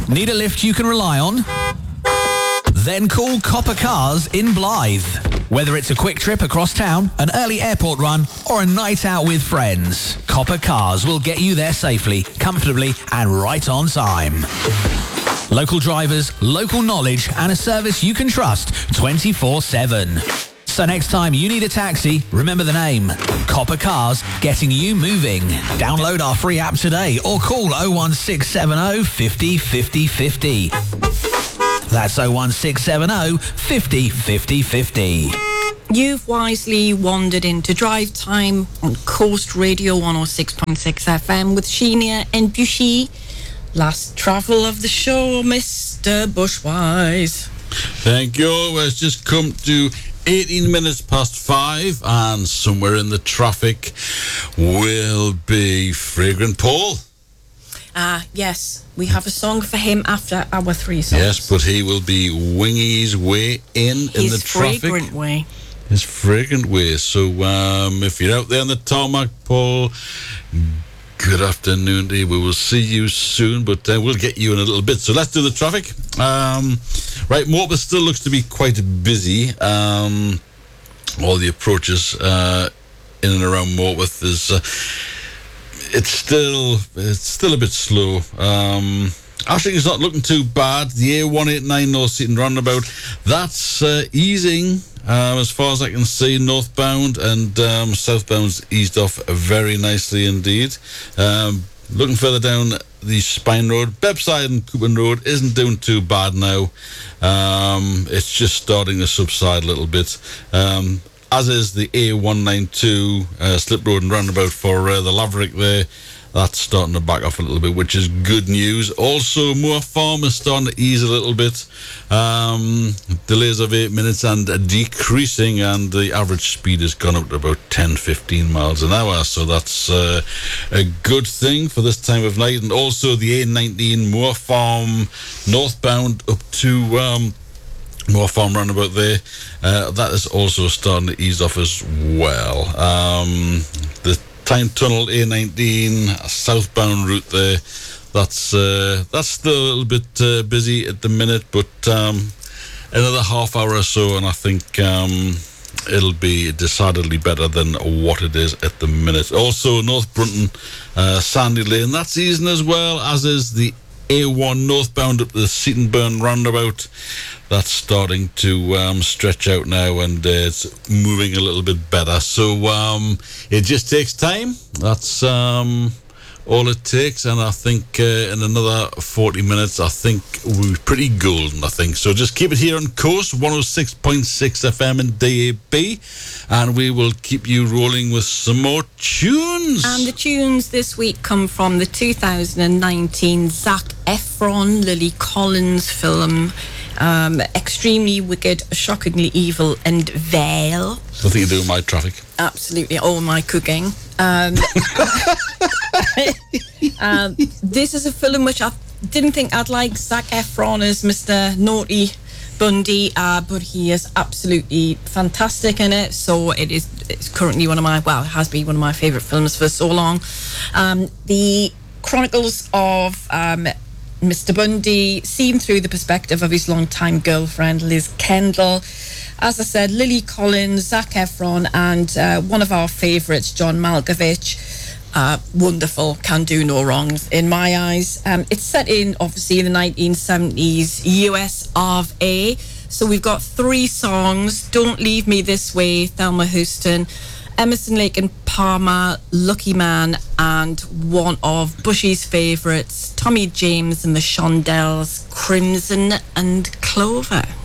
Need a lift you can rely on? Then call Copper Cars in Blythe. Whether it's a quick trip across town, an early airport run, or a night out with friends, Copper Cars will get you there safely, comfortably, and right on time. Local drivers, local knowledge, and a service you can trust 24/7. So next time you need a taxi, remember the name. Copper Cars, getting you moving. Download our free app today or call 01670 50 50 50. That's 01670 50 50 50. You've wisely wandered into Drive Time on Coast Radio 106.6 FM with Sheena and Bushy. Last travel of the show, Mr. Bushwise. Thank you. It's just come to 18 minutes past 5, and somewhere in the traffic will be Fragrant Paul. Yes, we have a song for him after our 3 songs. Yes, but he will be winging his way in the traffic. His fragrant way. His fragrant way. So if you're out there on the tarmac, Paul, good afternoon to you. We will see you soon, but we'll get you in a little bit. So let's do the traffic. Right, Morpeth still looks to be quite busy. All the approaches in and around Morpeth is... It's still a bit slow. Ashling is not looking too bad. The A189 North Seaton roundabout, that's easing as far as I can see. Northbound and southbound's eased off very nicely indeed. Looking further down the Spine Road, Bebside and Coupon Road isn't doing too bad now. It's just starting to subside a little bit. As is the A192 Slip Road and roundabout for the Laverick there. That's starting to back off a little bit, which is good news. Also, Moor Farm is starting to ease a little bit. Delays of 8 minutes and decreasing, and the average speed has gone up to about 10-15 miles an hour. So that's a good thing for this time of night. And also the A19 Moor Farm northbound up to... Moor Farm roundabout there, that is also starting to ease off as well. The Tyne Tunnel A19 southbound route there, that's still a little bit busy at the minute, but another half hour or so, and I think it'll be decidedly better than what it is at the minute. Also, North Brunton, Sandy Lane, that's easing as well, as is the A1 northbound up the Seatonburn roundabout. That's starting to stretch out now, and it's moving a little bit better. So it just takes time. That's all it takes, and I think in another 40 minutes, I think we're pretty golden, I think. So just keep it here on Coast 106.6 FM and DAB, and we will keep you rolling with some more tunes. And the tunes this week come from the 2019 Zac Efron, Lily Collins film, Extremely Wicked, Shockingly Evil, and Veil. Nothing to do with my traffic. Absolutely, all my cooking. This is a film which I didn't think I'd like. Zac Efron as Mr. Naughty Bundy, but he is absolutely fantastic in it. So it's currently one of my, well, it has been one of my favourite films for so long. The chronicles of Mr. Bundy, seen through the perspective of his longtime girlfriend, Liz Kendall. As I said, Lily Collins, Zac Efron, and one of our favourites, John Malkovich. Wonderful, can do no wrong in my eyes. It's set in, obviously, in the 1970s US of A. So we've got 3 songs: Don't Leave Me This Way, Thelma Houston, Emerson, Lake and Palmer, Lucky Man, and one of Bushy's favourites, Tommy James and the Shondells, Crimson and Clover.